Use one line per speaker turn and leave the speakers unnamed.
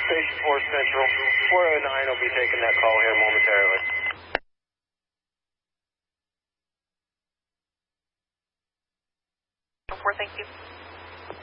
Station 4 Central. 409 will be taking that call here momentarily.